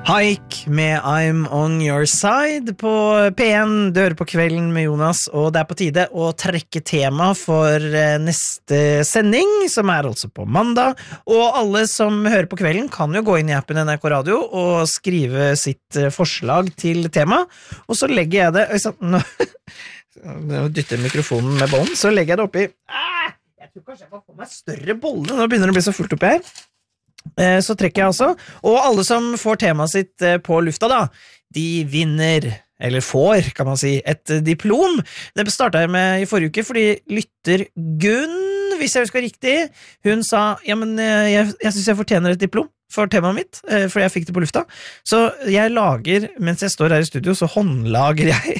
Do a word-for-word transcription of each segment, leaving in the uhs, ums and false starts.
Haik med I'm on your side på P en, dør på kvelden med Jonas, og det er på tide å trekke tema for neste sending, som er altså på mandag, og alle som hører på kvelden kan jo gå inn i appen N R K Radio og skrive sitt forslag til tema, og så legger jeg det, nå, nå dytter mikrofonen med bollen, så legger jeg det oppi, ah, jeg tror kanskje jeg må få meg større bolle, nå begynner det å bli så fullt oppi her, så trekker jeg altså, og alle som får temaet sitt på lufta da, de vinner, eller får, kan man si, et diplom. Det startet jeg med i forrige uke, fordi lytter Gunn, hvis jeg husker riktig, hun sa, ja, men jeg, jeg synes jeg fortjener et diplom for temaet mitt, fordi jeg fikk det på lufta. Så jeg lager, mens jeg står her i studio, så håndlager jeg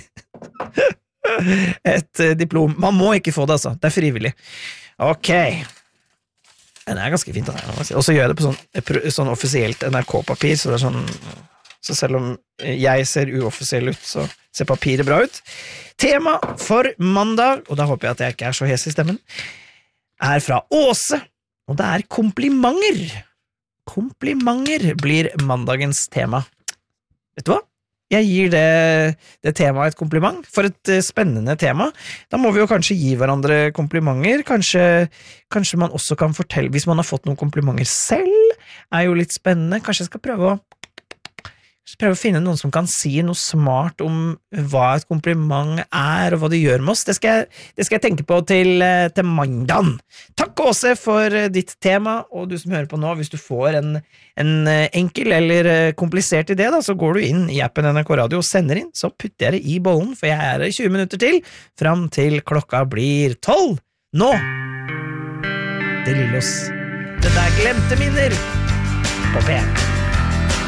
et diplom. Man må ikke få det, altså. Det er frivillig. Ok. Det er ganske fint da, og så gjør jeg det på sånn, sånn offisielt N R K-papir, så det er sånn, så selv om jeg ser uoffisiell ut, så ser papiret bra ut. Tema for mandag, og da håper jeg at jeg ikke er så hes i stemmen, er fra Åse, og det er komplimenter. Komplimenter blir mandagens tema. Vet du hva? Jeg gir det, det temaet et kompliment for et spennende tema. Da må vi jo kanskje gi hverandre komplimenter. Kanskje, kanskje man også kan fortelle, hvis man har fått noen komplimenter selv, er jo litt spennende. Kanskje jeg skal prøve å, prøve å finne noen som kan si noe smart om hva et kompliment er, og hva det gjør med oss. Det skal jeg, det skal jeg tenke på til, til mandagen. Takk Åse for ditt tema, og du som hører på nå, hvis du får en, en enkel eller komplisert idé, da, så går du inn i appen N R K Radio og sender inn, så putter jeg det i bollen, for jeg er tjue minutter til, fram til klokka blir tolv. Nå! Det lille oss. Dette er Glemte minner på P en.